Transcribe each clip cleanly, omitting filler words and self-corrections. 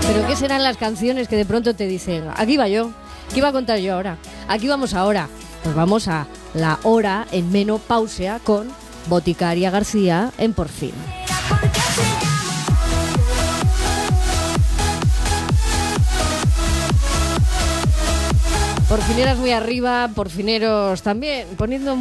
Pero ¿qué serán las canciones que de pronto te dicen, aquí va yo, ¿qué iba a contar yo ahora? Aquí vamos ahora. Pues vamos a la hora en menopausia con Boticaria García en Por Fin. Porfineras muy arriba, porfineros también, poniendo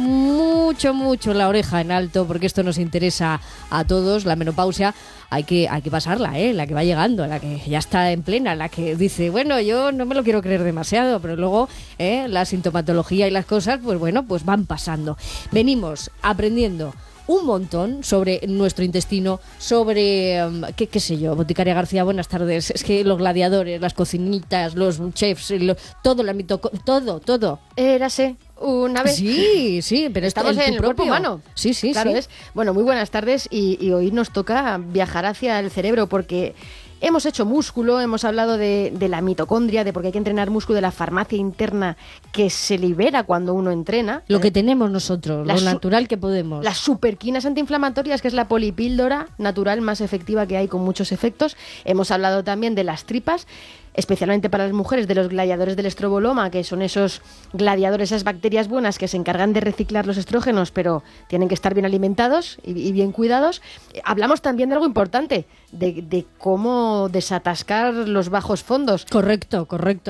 mucho la oreja en alto, porque esto nos interesa a todos. La menopausia hay que pasarla, la que va llegando, la que ya está en plena, la que dice, bueno, yo no me lo quiero creer demasiado, pero luego la sintomatología y las cosas, pues bueno, pues van pasando. Venimos aprendiendo un montón sobre nuestro intestino, sobre, qué sé yo, Boticaria García, buenas tardes. Es que los gladiadores, las cocinitas, los chefs, todo el ámbito, todo. Érase una vez. Sí, pero estamos en el cuerpo humano. Sí. Claro, es. Bueno, muy buenas tardes y hoy nos toca viajar hacia el cerebro porque hemos hecho músculo, hemos hablado de la mitocondria, de por qué hay que entrenar músculo, de la farmacia interna que se libera cuando uno entrena. Lo que tenemos nosotros, lo natural que podemos. Las superquinas antiinflamatorias, que es la polipíldora natural más efectiva que hay con muchos efectos. Hemos hablado también de las tripas, especialmente para las mujeres, de los gladiadores del estroboloma, que son esos gladiadores, esas bacterias buenas que se encargan de reciclar los estrógenos, pero tienen que estar bien alimentados y bien cuidados. Hablamos también de algo importante, de cómo desatascar los bajos fondos. Correcto.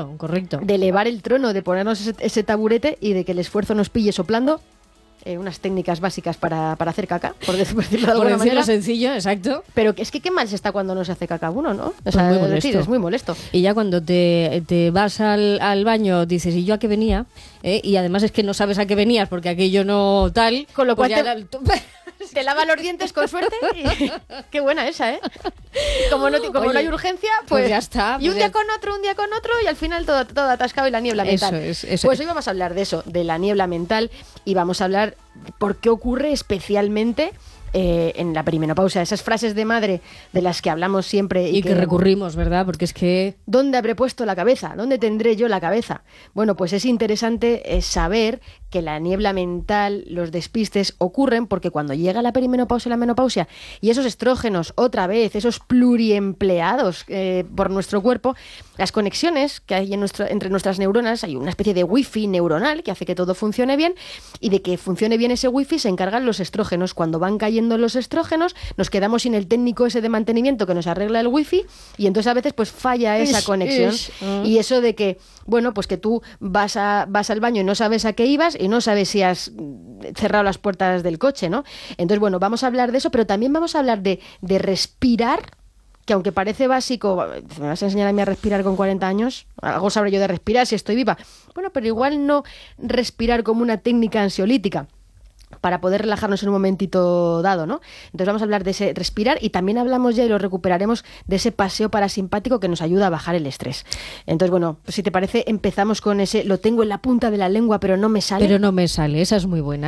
De elevar el trono, de ponernos ese taburete y de que el esfuerzo nos pille soplando. Unas técnicas básicas para hacer caca, por decirlo de alguna manera. Sencillo, exacto. Pero es que qué mal se está cuando no se hace caca uno, ¿no? O sea, muy molesto. Es muy molesto. Y ya cuando te vas al baño dices, ¿y yo a qué venía? Y además es que no sabes a qué venías porque aquello no tal. Con lo pues cual te lava los dientes con suerte y qué buena esa, ¿eh? Como no hay urgencia, pues ya está. Y un día con otro y al final todo atascado y la niebla mental. Eso pues hoy vamos a hablar de eso, de la niebla mental, y vamos a hablar por qué ocurre especialmente en la perimenopausia, esas frases de madre de las que hablamos siempre y que recurrimos, ¿verdad? Porque es que ¿dónde habré puesto la cabeza? ¿Dónde tendré yo la cabeza? Bueno, pues es interesante saber que la niebla mental, los despistes ocurren porque cuando llega la perimenopausia y la menopausia y esos estrógenos, otra vez, esos pluriempleados por nuestro cuerpo, las conexiones que hay entre nuestras neuronas, hay una especie de wifi neuronal que hace que todo funcione bien, y de que funcione bien ese wifi se encargan los estrógenos. Cuando van cayendo los estrógenos, nos quedamos sin el técnico ese de mantenimiento que nos arregla el wifi, y entonces a veces pues falla esa conexión. Y eso de que, bueno, pues que tú vas al baño y no sabes a qué ibas y no sabes si has cerrado las puertas del coche, ¿no? Entonces, bueno, vamos a hablar de eso, pero también vamos a hablar de respirar, que aunque parece básico, ¿me vas a enseñar a mí a respirar con 40 años? Algo sabré yo de respirar si estoy viva. Bueno, pero igual no respirar como una técnica ansiolítica para poder relajarnos en un momentito dado, ¿no? Entonces vamos a hablar de ese respirar, y también hablamos ya, y lo recuperaremos, de ese paseo parasimpático que nos ayuda a bajar el estrés. Entonces, bueno, pues si te parece, empezamos con ese, lo tengo en la punta de la lengua, pero no me sale. Esa es muy buena.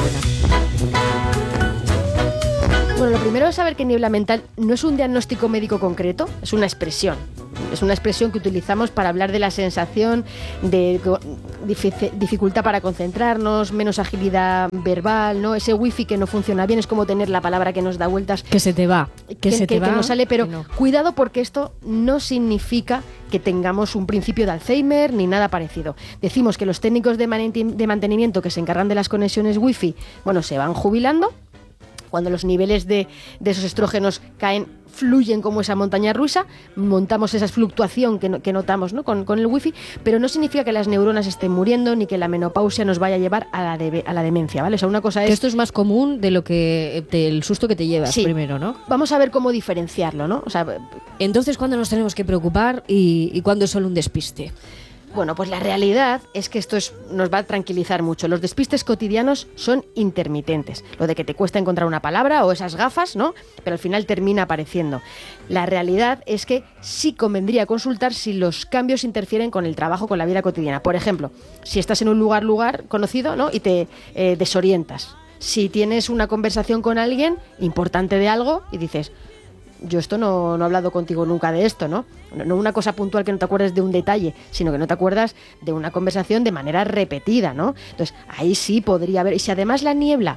Bueno, lo primero es saber que niebla mental no es un diagnóstico médico concreto, es una expresión. Es una expresión que utilizamos para hablar de la sensación de dificultad para concentrarnos, menos agilidad verbal, ¿no? Ese wifi que no funciona bien, es como tener la palabra que nos da vueltas. Que se te va. Que no sale, pero no. Cuidado, porque esto no significa que tengamos un principio de Alzheimer ni nada parecido. Decimos que los técnicos de mantenimiento que se encargan de las conexiones wifi, bueno, se van jubilando. Cuando los niveles de esos estrógenos fluyen como esa montaña rusa, montamos esa fluctuación que notamos, ¿no? con el wifi, pero no significa que las neuronas estén muriendo ni que la menopausia nos vaya a llevar a la demencia, ¿vale? O sea, una cosa es... Esto es más común de lo que el susto que te llevas primero, ¿no? Vamos a ver cómo diferenciarlo, ¿no? O sea, entonces, ¿cuándo nos tenemos que preocupar y cuándo es solo un despiste? Bueno, pues la realidad es que esto nos va a tranquilizar mucho. Los despistes cotidianos son intermitentes. Lo de que te cuesta encontrar una palabra o esas gafas, ¿no? Pero al final termina apareciendo. La realidad es que sí convendría consultar si los cambios interfieren con el trabajo, con la vida cotidiana. Por ejemplo, si estás en un lugar conocido, ¿no? Y te desorientas. Si tienes una conversación con alguien importante de algo y dices... Yo esto no he hablado contigo nunca de esto, ¿no? No una cosa puntual que no te acuerdes de un detalle, sino que no te acuerdas de una conversación de manera repetida, ¿no? Entonces, ahí sí podría haber... Y si además la niebla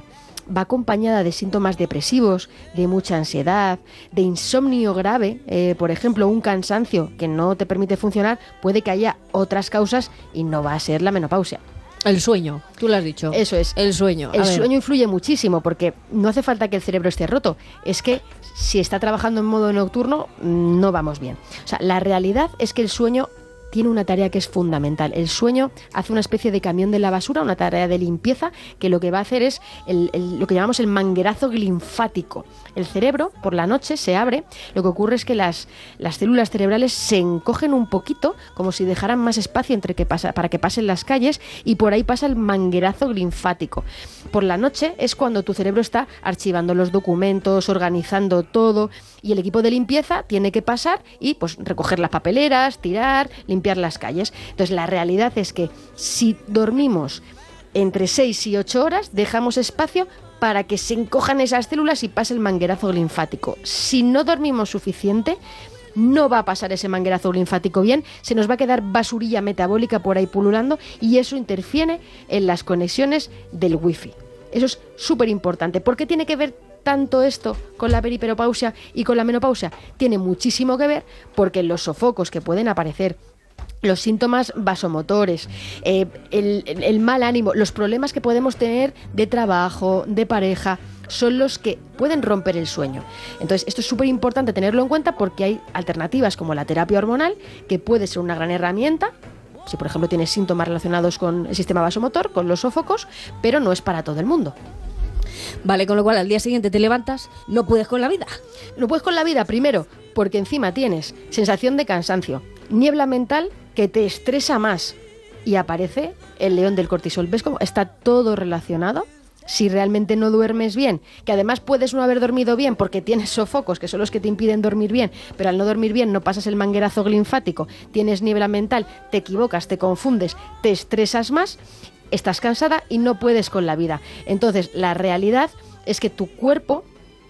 va acompañada de síntomas depresivos, de mucha ansiedad, de insomnio grave, por ejemplo, un cansancio que no te permite funcionar, puede que haya otras causas y no va a ser la menopausia. El sueño, tú lo has dicho. Eso es. El sueño. El sueño influye muchísimo porque no hace falta que el cerebro esté roto. Es que si está trabajando en modo nocturno, no vamos bien. O sea, la realidad es que el sueño tiene una tarea que es fundamental. El sueño hace una especie de camión de la basura, una tarea de limpieza, que lo que va a hacer es lo que llamamos el manguerazo linfático. El cerebro, por la noche, se abre. Lo que ocurre es que las células cerebrales se encogen un poquito, como si dejaran más espacio para que pasen las calles, y por ahí pasa el manguerazo linfático. Por la noche es cuando tu cerebro está archivando los documentos, organizando todo, y el equipo de limpieza tiene que pasar y pues recoger las papeleras, tirar, limpiar las calles. Entonces la realidad es que si dormimos entre 6 y 8 horas, dejamos espacio para que se encojan esas células y pase el manguerazo linfático. Si no dormimos suficiente, no va a pasar ese manguerazo linfático bien, se nos va a quedar basurilla metabólica por ahí pululando y eso interfiere en las conexiones del wifi. Eso es súper importante. ¿Por qué tiene que ver tanto esto con la perimenopausia y con la menopausia? Tiene muchísimo que ver porque los sofocos que pueden aparecer, los síntomas vasomotores, el mal ánimo, los problemas que podemos tener de trabajo, de pareja, son los que pueden romper el sueño. Entonces, esto es súper importante tenerlo en cuenta porque hay alternativas como la terapia hormonal, que puede ser una gran herramienta, si por ejemplo tienes síntomas relacionados con el sistema vasomotor, con los sofocos, pero no es para todo el mundo. Vale, con lo cual al día siguiente te levantas, no puedes con la vida. No puedes con la vida, primero, porque encima tienes sensación de cansancio, niebla mental que te estresa más y aparece el león del cortisol. ¿Ves cómo está todo relacionado? Si realmente no duermes bien, que además puedes no haber dormido bien porque tienes sofocos, que son los que te impiden dormir bien, pero al no dormir bien no pasas el manguerazo linfático, tienes niebla mental, te equivocas, te confundes, te estresas más, estás cansada y no puedes con la vida. Entonces, la realidad es que tu cuerpo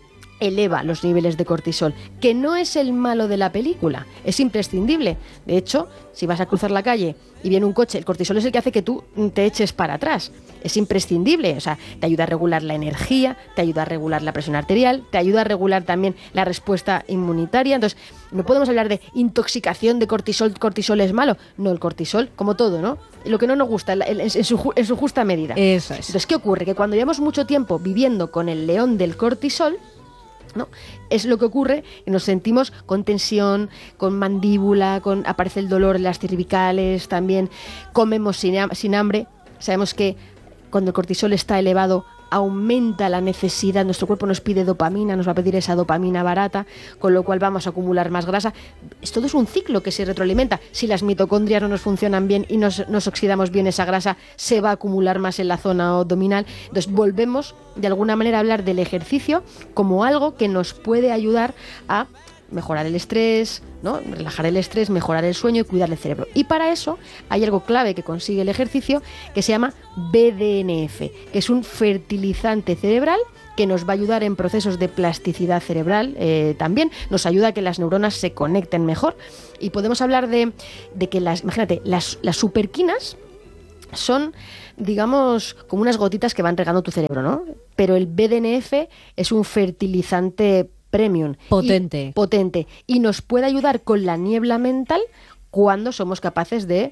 eleva los niveles de cortisol, que no es el malo de la película, es imprescindible. De hecho, si vas a cruzar la calle y viene un coche, el cortisol es el que hace que tú te eches para atrás. Es imprescindible, o sea, te ayuda a regular la energía, te ayuda a regular la presión arterial, te ayuda a regular también la respuesta inmunitaria. Entonces, no podemos hablar de intoxicación de cortisol, cortisol es malo. No, el cortisol, como todo, ¿no? Lo que no nos gusta, en su justa medida. Eso es. Entonces, ¿qué ocurre? Que cuando llevamos mucho tiempo viviendo con el león del cortisol, ¿no? Es lo que ocurre, y nos sentimos con tensión, con mandíbula, aparece el dolor en las cervicales, también comemos sin hambre. Sabemos que cuando el cortisol está elevado aumenta la necesidad, nuestro cuerpo nos pide dopamina, nos va a pedir esa dopamina barata, con lo cual vamos a acumular más grasa. Todo es un ciclo que se retroalimenta. Si las mitocondrias no nos funcionan bien y nos oxidamos bien esa grasa, se va a acumular más en la zona abdominal. Entonces volvemos de alguna manera a hablar del ejercicio como algo que nos puede ayudar a mejorar el estrés, ¿no? Relajar el estrés, mejorar el sueño y cuidar el cerebro. Y para eso hay algo clave que consigue el ejercicio que se llama BDNF, que es un fertilizante cerebral que nos va a ayudar en procesos de plasticidad cerebral, también nos ayuda a que las neuronas se conecten mejor. Y podemos hablar de que imagínate, las superquinas son, digamos, como unas gotitas que van regando tu cerebro, ¿no? Pero el BDNF es un fertilizante premium. Potente. Y nos puede ayudar con la niebla mental cuando somos capaces de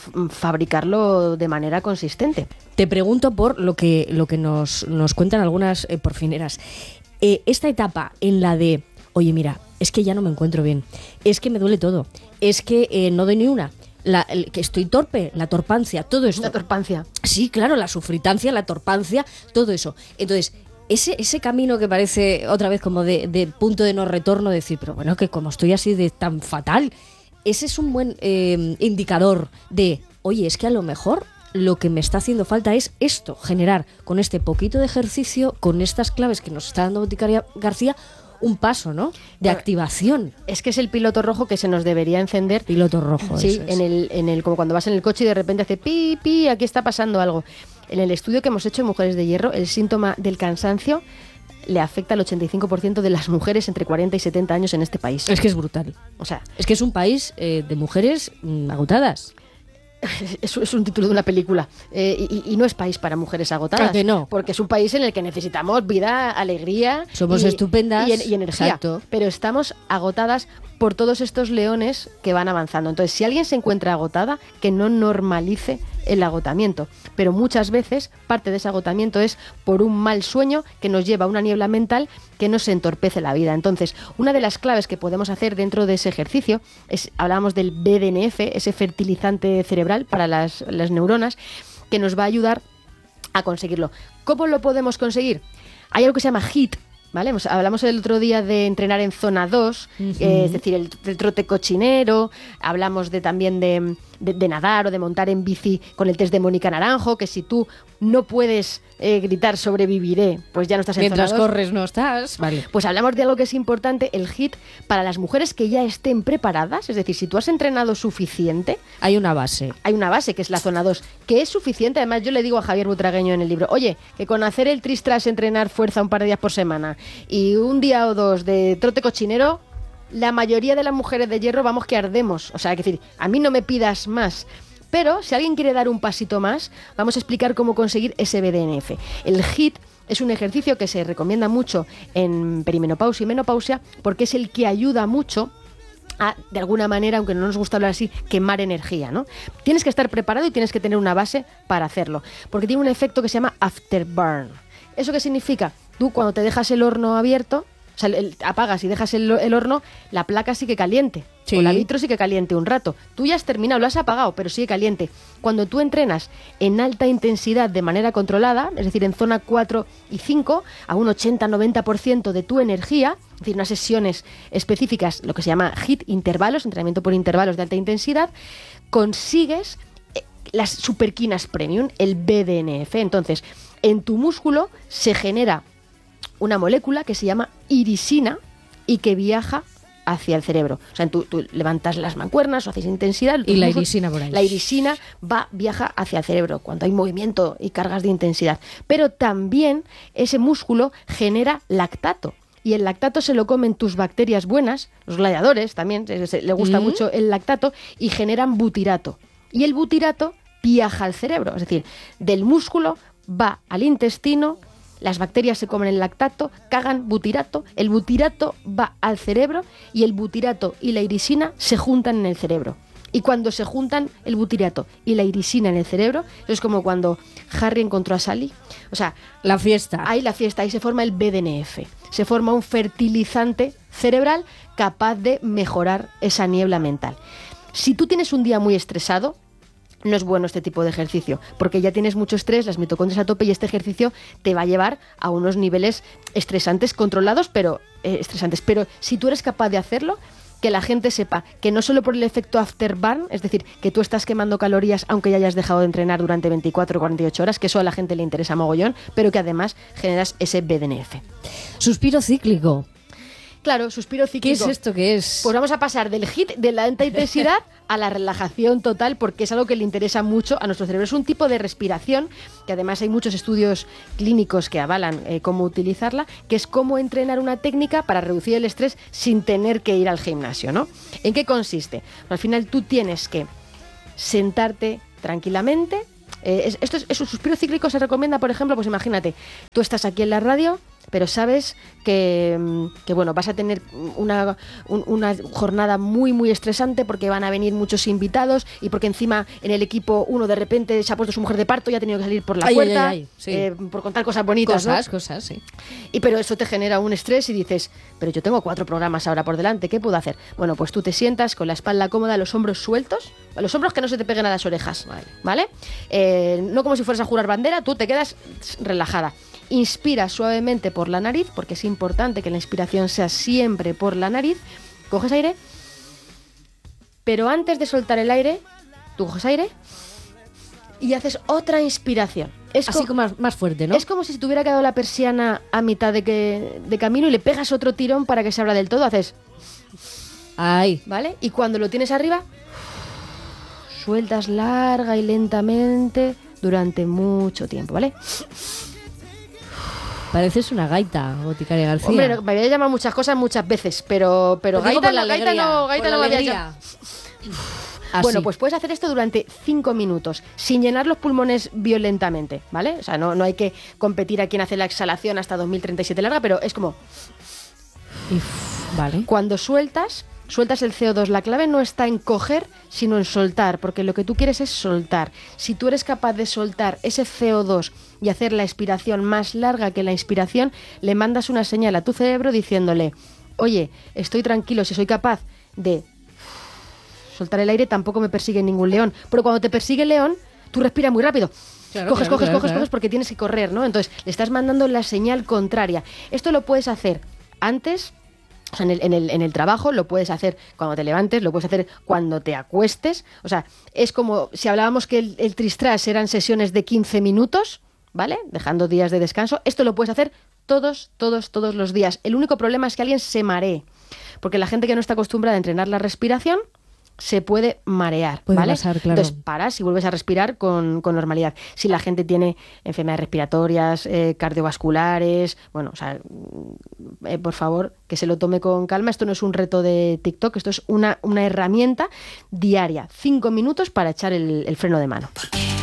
fabricarlo de manera consistente. Te pregunto por lo que nos cuentan algunas porfineras. Esta etapa en la de, oye, mira, es que ya no me encuentro bien, es que me duele todo, es que no doy ni una, que estoy torpe, la torpancia, todo esto. La torpancia. Sí, claro, la sufritancia, la torpancia, todo eso. Entonces, ese camino que parece otra vez como de punto de no retorno, decir, pero bueno, que como estoy así de tan fatal, ese es un buen indicador de, oye, es que a lo mejor lo que me está haciendo falta es esto, generar con este poquito de ejercicio, con estas claves que nos está dando Boticaria García, un paso, ¿no? De activación. Es que es el piloto rojo que se nos debería encender. Piloto rojo, sí, eso es. como cuando vas en el coche y de repente hace pi, pi, aquí está pasando algo. En el estudio que hemos hecho en Mujeres de Hierro, el síntoma del cansancio le afecta al 85% de las mujeres entre 40 y 70 años en este país. Es que es brutal. O sea, es que es un país de mujeres agotadas. Es un título de una película y no es país para mujeres agotadas. Claro que no. Porque es un país en el que necesitamos vida, alegría. Somos estupendas. Y energía. Exacto. Pero estamos agotadas por todos estos leones que van avanzando. Entonces, si alguien se encuentra agotada, que no normalice el agotamiento. Pero muchas veces parte de ese agotamiento es por un mal sueño que nos lleva a una niebla mental que nos entorpece la vida. Entonces, una de las claves que podemos hacer dentro de ese ejercicio es, hablábamos del BDNF, ese fertilizante cerebral para las neuronas, que nos va a ayudar a conseguirlo. ¿Cómo lo podemos conseguir? Hay algo que se llama HIIT, ¿vale? Hablamos el otro día de entrenar en zona 2, es decir, el trote cochinero, hablamos también de nadar o de montar en bici con el test de Mónica Naranjo, que si tú no puedes gritar sobreviviré, pues ya no estás en Mientras zona 2. corres no estás. Vale. Pues hablamos de algo que es importante, el HIIT, para las mujeres que ya estén preparadas, es decir, si tú has entrenado suficiente, Hay una base. hay una base que es la zona 2, que es suficiente. Además, yo le digo a Javier Butragueño en el libro, oye, que con hacer el tristras, entrenar fuerza un par de días por semana y un día o dos de trote cochinero, la mayoría de las mujeres de hierro vamos que ardemos. O sea, es decir, a mí no me pidas más. Pero si alguien quiere dar un pasito más, vamos a explicar cómo conseguir ese BDNF. El HIIT es un ejercicio que se recomienda mucho en perimenopausia y menopausia porque es el que ayuda mucho a, de alguna manera, aunque no nos gusta hablar así, quemar energía, ¿no? Tienes que estar preparado y tienes que tener una base para hacerlo, porque tiene un efecto que se llama afterburn. ¿Eso qué significa? Tú cuando te dejas el horno abierto, o sea, apagas y dejas el horno, la placa sigue caliente. Sí. O la vitro sigue caliente un rato. Tú ya has terminado, lo has apagado, pero sigue caliente. Cuando tú entrenas en alta intensidad de manera controlada, es decir, en zona 4 y 5, a un 80-90% de tu energía, es decir, unas sesiones específicas, lo que se llama HIIT, intervalos, entrenamiento por intervalos de alta intensidad, consigues las superquinas premium, el BDNF. Entonces, en tu músculo se genera una molécula que se llama irisina y que viaja hacia el cerebro. O sea, tú levantas las mancuernas o haces intensidad. Y la irisina por ahí. La irisina viaja hacia el cerebro cuando hay movimiento y cargas de intensidad. Pero también ese músculo genera lactato. Y el lactato se lo comen tus bacterias buenas, los gladiadores también, le gusta mucho el lactato, y generan butirato. Y el butirato viaja al cerebro. Es decir, del músculo va al intestino. Las bacterias se comen el lactato, cagan butirato, el butirato va al cerebro y el butirato y la irisina se juntan en el cerebro. Y cuando se juntan el butirato y la irisina en el cerebro, es como cuando Harry encontró a Sally. O sea, la fiesta. Ahí la fiesta, ahí se forma el BDNF. Se forma un fertilizante cerebral capaz de mejorar esa niebla mental. Si tú tienes un día muy estresado, no es bueno este tipo de ejercicio, porque ya tienes mucho estrés, las mitocondrias a tope, y este ejercicio te va a llevar a unos niveles estresantes, controlados, pero estresantes. Pero si tú eres capaz de hacerlo, que la gente sepa que no solo por el efecto afterburn, es decir, que tú estás quemando calorías aunque ya hayas dejado de entrenar durante 24 o 48 horas, que eso a la gente le interesa mogollón, pero que además generas ese BDNF. Suspiro cíclico. Claro, suspiro cíclico. ¿Qué es esto que es? Pues vamos a pasar del HIIT, de la alta intensidad, a la relajación total, porque es algo que le interesa mucho a nuestro cerebro. Es un tipo de respiración, que además hay muchos estudios clínicos que avalan cómo utilizarla, que es cómo entrenar una técnica para reducir el estrés sin tener que ir al gimnasio, ¿no? ¿En qué consiste? Al final tú tienes que sentarte tranquilamente. Un suspiro cíclico se recomienda, por ejemplo, pues imagínate, tú estás aquí en la radio, pero sabes que bueno, vas a tener una jornada muy muy estresante porque van a venir muchos invitados y porque encima en el equipo uno de repente se ha puesto su mujer de parto y ha tenido que salir por la puerta, sí. Por contar cosas bonitas, Cosas, sí. Pero eso te genera un estrés y dices, pero yo tengo 4 programas ahora por delante, ¿qué puedo hacer? Bueno, pues tú te sientas con la espalda cómoda, los hombros sueltos, los hombros que no se te peguen a las orejas, ¿vale? No como si fueras a jurar bandera, tú te quedas relajada. Inspira suavemente por la nariz, porque es importante que la inspiración sea siempre por la nariz. Coges aire, pero antes de soltar el aire, tú coges aire y haces otra inspiración. Así como más fuerte, ¿no? Es como si te hubiera quedado la persiana a mitad de camino y le pegas otro tirón para que se abra del todo. Haces... Ay. ¿Vale? Y cuando lo tienes arriba, sueltas larga y lentamente durante mucho tiempo, ¿vale? Pareces una gaita, Boticaria García. Hombre, me había llamado muchas cosas muchas veces, pero gaita no me había llamado. Así. Bueno, pues puedes hacer esto durante 5 minutos, sin llenar los pulmones violentamente, ¿vale? O sea, no hay que competir a quién hace la exhalación hasta 2037 larga, pero es como... Vale. Cuando sueltas el CO2. La clave no está en coger, sino en soltar, porque lo que tú quieres es soltar. Si tú eres capaz de soltar ese CO2 y hacer la expiración más larga que la inspiración, le mandas una señal a tu cerebro diciéndole, oye, estoy tranquilo, si soy capaz de soltar el aire, tampoco me persigue ningún león. Pero cuando te persigue el león, tú respiras muy rápido. Claro, coges claro. porque tienes que correr, ¿no? Entonces le estás mandando la señal contraria. Esto lo puedes hacer antes... O sea, en el trabajo, lo puedes hacer cuando te levantes, lo puedes hacer cuando te acuestes. O sea, es como si hablábamos que el Tristras eran sesiones de 15 minutos, ¿vale? Dejando días de descanso. Esto lo puedes hacer todos los días. El único problema es que alguien se maree. Porque la gente que no está acostumbrada a entrenar la respiración se puede marear, puede ¿vale? pasar, claro. Entonces paras y vuelves a respirar con normalidad. Si la gente tiene enfermedades respiratorias, cardiovasculares, bueno, o sea, por favor, que se lo tome con calma. Esto no es un reto de TikTok, esto es una herramienta diaria. 5 minutos para echar el freno de mano.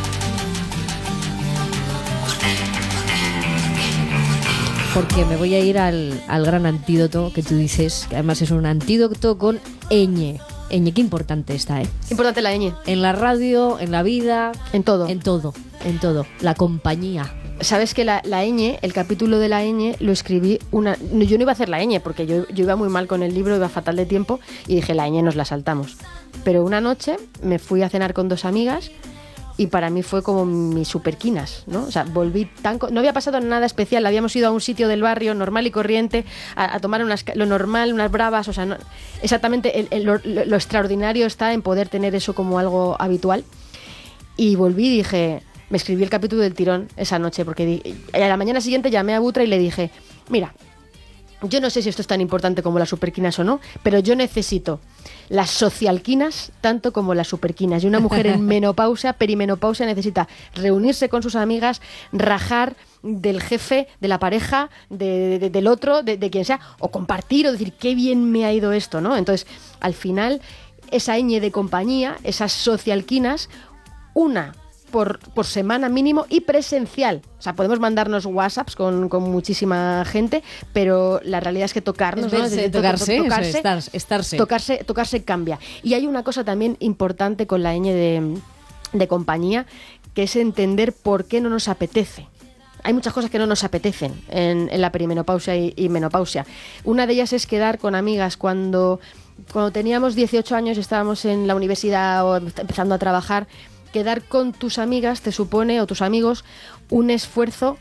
Porque me voy a ir al gran antídoto que tú dices, que además es un antídoto con ñ. Ñ, qué importante está, ¿eh? Importante la ñ. En la radio, en la vida... En todo. En todo. La compañía. Sabes que la ñ, el capítulo de la ñ, lo escribí yo no iba a hacer la ñ, porque yo iba muy mal con el libro, iba fatal de tiempo, y dije, la ñ nos la saltamos. Pero una noche me fui a cenar con 2 amigas, y para mí fue como mis superquinas, ¿no? O sea, volví no había pasado nada especial, habíamos ido a un sitio del barrio normal y corriente a tomar lo normal, unas bravas, o sea, no, exactamente lo extraordinario está en poder tener eso como algo habitual. Y volví y dije, me escribí el capítulo del tirón esa noche, porque a la mañana siguiente llamé a Butra y le dije, mira, yo no sé si esto es tan importante como las superquinas o no, pero yo necesito las socialquinas tanto como las superquinas. Y una mujer en menopausia, perimenopausia, necesita reunirse con sus amigas, rajar del jefe, de la pareja, del otro, de quien sea, o compartir o decir qué bien me ha ido esto, ¿no? Entonces, al final, esa ñ de compañía, esas socialquinas, una por semana mínimo y presencial. O sea, podemos mandarnos WhatsApps con muchísima gente, pero la realidad es que tocarnos, es verse, ¿no? Estarse. Tocarse cambia. Y hay una cosa también importante con la ñ de compañía, que es entender por qué no nos apetece. Hay muchas cosas que no nos apetecen en la perimenopausia y menopausia. Una de ellas es quedar con amigas cuando teníamos 18 años, estábamos en la universidad o empezando a trabajar. Quedar con tus amigas te supone, o tus amigos, un esfuerzo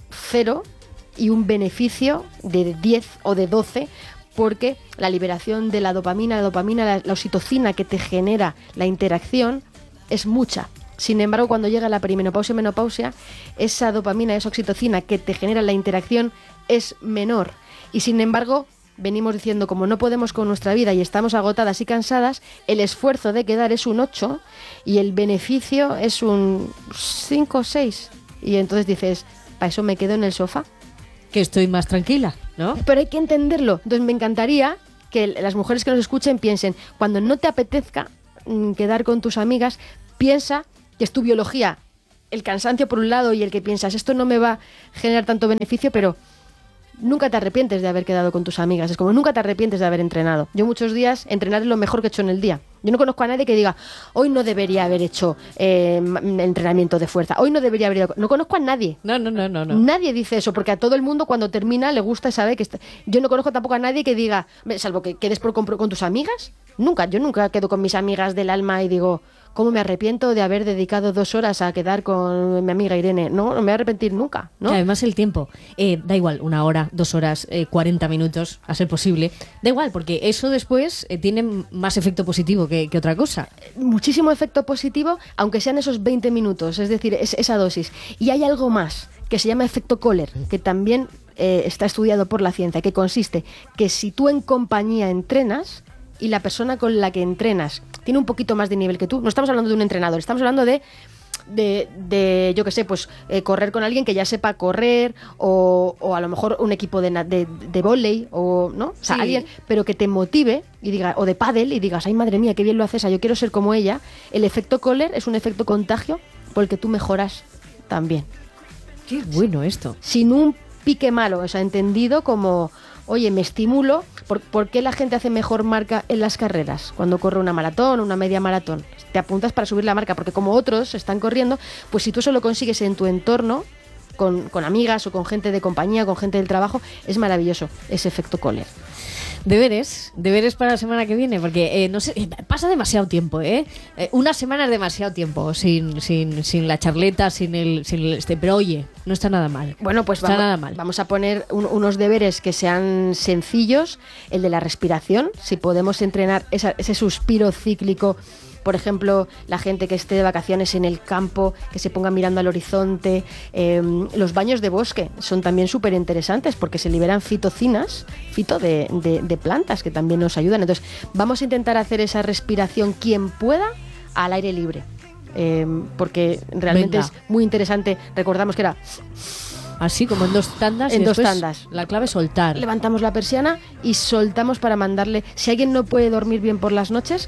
0 y un beneficio de 10 o de 12, porque la liberación de la dopamina, la oxitocina que te genera la interacción es mucha. Sin embargo, cuando llega la perimenopausia y menopausia, esa dopamina, esa oxitocina que te genera la interacción es menor. Y sin embargo, venimos diciendo, como no podemos con nuestra vida y estamos agotadas y cansadas, el esfuerzo de quedar es un 8 y el beneficio es un 5 o 6. Y entonces dices, ¿para eso me quedo en el sofá? Que estoy más tranquila, ¿no? Pero hay que entenderlo. Entonces me encantaría que las mujeres que nos escuchen piensen, cuando no te apetezca quedar con tus amigas, piensa que es tu biología, el cansancio por un lado y el que piensas, esto no me va a generar tanto beneficio, pero nunca te arrepientes de haber quedado con tus amigas. Es como nunca te arrepientes de haber entrenado. Yo muchos días entrenar es lo mejor que he hecho en el día. Yo no conozco a nadie que diga, hoy no debería haber hecho entrenamiento de fuerza, hoy no debería haber ido. No conozco a nadie. No. Nadie dice eso, porque a todo el mundo cuando termina le gusta saber que yo no conozco tampoco a nadie que diga, salvo que quedes con tus amigas. Yo nunca quedo con mis amigas del alma y digo, ¿cómo me arrepiento de haber dedicado 2 horas a quedar con mi amiga Irene? No me voy a arrepentir nunca, ¿no? Y además el tiempo, da igual, 1 hora, 2 horas, 40 minutos, a ser posible. Da igual, porque eso después tiene más efecto positivo que otra cosa. Muchísimo efecto positivo, aunque sean esos 20 minutos, es decir, esa dosis. Y hay algo más, que se llama efecto Kohler, que también está estudiado por la ciencia, que consiste que si tú en compañía entrenas y la persona con la que entrenas tiene un poquito más de nivel que tú, no estamos hablando de un entrenador, estamos hablando de yo qué sé, pues correr con alguien que ya sepa correr, o a lo mejor un equipo de vóley, o ¿no? O sea, Sí. alguien, pero que te motive y diga, o de pádel, y digas, ay madre mía, qué bien lo haces, yo quiero ser como ella. El efecto Kohler es un efecto contagio por el que tú mejoras también. Qué bueno esto. Sin un pique malo, o sea, entendido como, oye, me estimulo. ¿Por qué la gente hace mejor marca en las carreras? Cuando corre una maratón, una media maratón, te apuntas para subir la marca, porque como otros están corriendo, pues si tú eso lo consigues en tu entorno, con amigas o con gente de compañía, con gente del trabajo, es maravilloso ese efecto Kohler. Deberes para la semana que viene, porque no sé, pasa demasiado tiempo, ¿eh? Una semana es demasiado tiempo sin la charleta, pero oye, no está nada mal. Bueno, pues no está nada mal. vamos a poner unos deberes que sean sencillos. El de la respiración, si podemos entrenar ese suspiro cíclico. Por ejemplo, la gente que esté de vacaciones en el campo, que se ponga mirando al horizonte. Los baños de bosque son también súper interesantes porque se liberan fitocinas, de plantas que también nos ayudan. Entonces, vamos a intentar hacer esa respiración quien pueda al aire libre. Porque realmente Venga. es muy interesante. Recordamos que era... Así como en 2 tandas. En y 2 después tandas. La clave es soltar. Levantamos la persiana y soltamos para mandarle... Si alguien no puede dormir bien por las noches,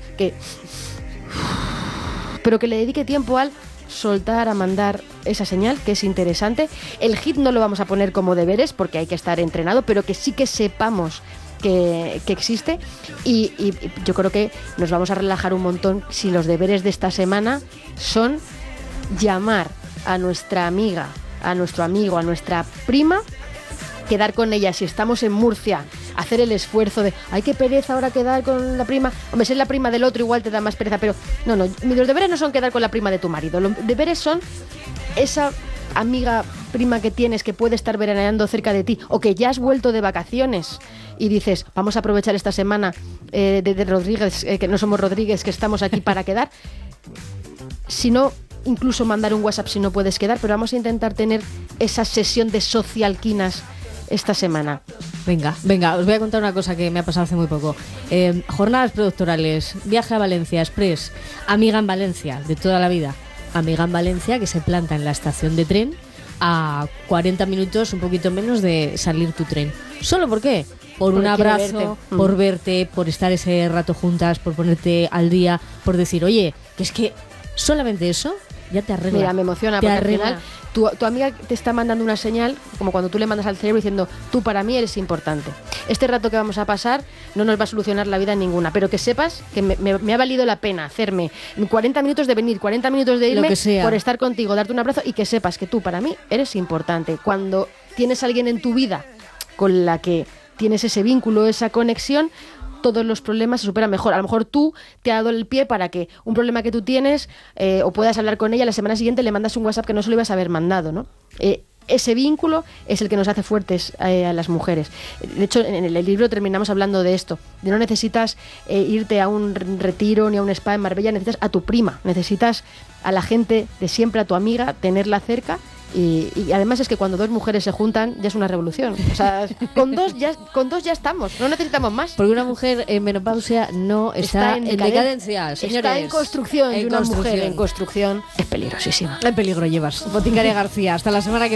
pero que le dedique tiempo al soltar, a mandar esa señal, que es interesante. El HIIT no lo vamos a poner como deberes porque hay que estar entrenado, pero que sí que sepamos que existe, y yo creo que nos vamos a relajar un montón si los deberes de esta semana son llamar a nuestra amiga, a nuestro amigo, a nuestra prima, quedar con ella. Si estamos en Murcia, hacer el esfuerzo de, ay, qué pereza ahora quedar con la prima. Hombre, si es la prima del otro igual te da más pereza, pero no, los deberes no son quedar con la prima de tu marido. Los deberes son esa amiga, prima que tienes que puede estar veraneando cerca de ti, o que ya has vuelto de vacaciones y dices, vamos a aprovechar esta semana de Rodríguez, que no somos Rodríguez, que estamos aquí para quedar. Si no, incluso mandar un WhatsApp si no puedes quedar, pero vamos a intentar tener esa sesión de socialquinas esta semana. Venga, os voy a contar una cosa que me ha pasado hace muy poco. Jornadas productorales, viaje a Valencia, Express, amiga en Valencia, de toda la vida. Amiga en Valencia que se planta en la estación de tren a 40 minutos, un poquito menos de salir tu tren. ¿Solo por qué? Por un abrazo, por verte, por estar ese rato juntas, por ponerte al día, por decir, oye, que es que solamente eso ya te arregla. Mira, me emociona, te porque arregla. al final tu amiga te está mandando una señal, como cuando tú le mandas al cerebro diciendo, tú para mí eres importante. Este rato que vamos a pasar no nos va a solucionar la vida ninguna, pero que sepas que me ha valido la pena hacerme 40 minutos de venir, 40 minutos de irme, por estar contigo, darte un abrazo, y que sepas que tú para mí eres importante. Cuando tienes a alguien en tu vida con la que tienes ese vínculo, esa conexión, todos los problemas se superan mejor. A lo mejor tú te has dado el pie para que un problema que tú tienes, o puedas hablar con ella, la semana siguiente le mandas un WhatsApp que no se lo ibas a haber mandado, ¿no? Ese vínculo es el que nos hace fuertes a las mujeres. De hecho, en el libro terminamos hablando de esto, de no necesitas irte a un retiro ni a un spa en Marbella, necesitas a tu prima, necesitas a la gente de siempre, a tu amiga, tenerla cerca. Y además es que cuando 2 mujeres se juntan ya es una revolución. O sea, con dos ya estamos, no necesitamos más. Porque una mujer en menopausia no está en decadencia, señores. Está en construcción, y una mujer en construcción es peligrosísima. En peligro llevas. Boticaria García, hasta la semana que